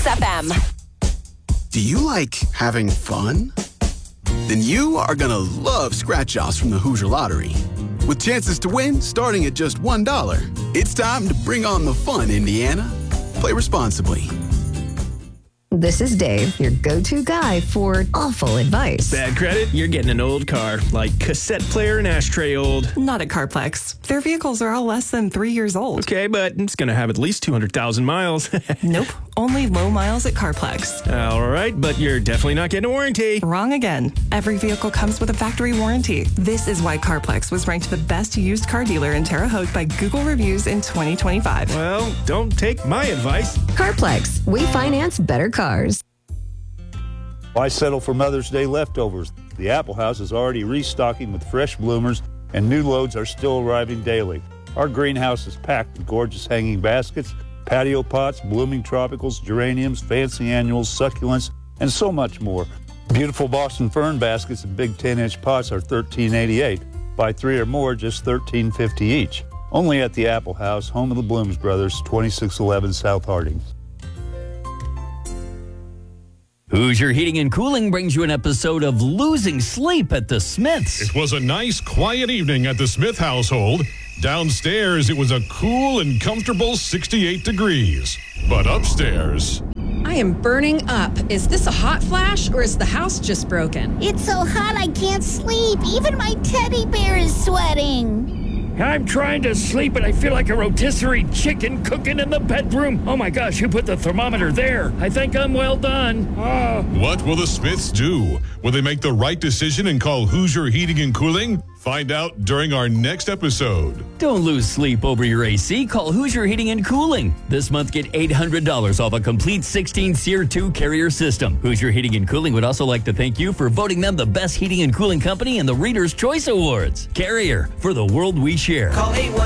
FM. Do you like having fun? Then you are going to love scratch-offs from the Hoosier Lottery. With chances to win starting at just $1. It's time to bring on the fun, Indiana. Play responsibly. This is Dave, your go-to guy for awful advice. Bad credit? You're getting an old car, like cassette player and ashtray old. Not at CarPlex. Their vehicles are all less than 3 years old. Okay, but it's going to have at least 200,000 miles. Nope. Only low miles at CarPlex. All right, but you're definitely not getting a warranty. Wrong again. Every vehicle comes with a factory warranty. This is why CarPlex was ranked the best used car dealer in Terre Haute by Google Reviews in 2025. Well, don't take my advice. CarPlex. We finance better cars. Why settle for Mother's Day leftovers? The Apple House is already restocking with fresh bloomers, and new loads are still arriving daily. Our greenhouse is packed with gorgeous hanging baskets, patio pots, blooming tropicals, geraniums, fancy annuals, succulents, and so much more. Beautiful Boston fern baskets and big 10-inch pots are $13.88. Buy 3 or more, just $13.50 each. Only at the Apple House, home of the Blooms Brothers, 2611 South Harding. Hoosier Heating and Cooling brings you an episode of Losing Sleep at the Smiths. It was a nice, quiet evening at the Smith household. Downstairs, it was a cool and comfortable 68 degrees. But upstairs... I am burning up. Is this a hot flash or is the house just broken? It's so hot I can't sleep. Even my teddy bear is sweating. I'm trying to sleep and I feel like a rotisserie chicken cooking in the bedroom. Oh my gosh, who put the thermometer there? I think I'm well done. Oh. What will the Smiths do? Will they make the right decision and call Hoosier Heating and Cooling? Find out during our next episode. Don't lose sleep over your AC. Call Hoosier Heating and Cooling. This month, get $800 off a complete 16 SEER 2 carrier system. Hoosier Heating and Cooling would also like to thank you for voting them the best heating and cooling company in the Reader's Choice Awards. Carrier, for the world we share. Call 818